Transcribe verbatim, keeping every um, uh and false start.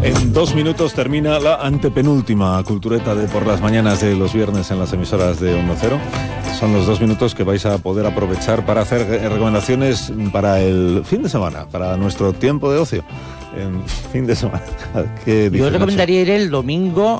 En dos minutos termina la antepenúltima cultureta de por las mañanas de los viernes en las emisoras de Onda Cero. Son los dos minutos que vais a poder aprovechar para hacer recomendaciones para el fin de semana, para nuestro tiempo de ocio. En fin de semana. Yo recomendaría ir el domingo